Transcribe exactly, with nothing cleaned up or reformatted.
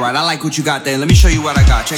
Alright, I like what you got there. Let me show you what I got. Check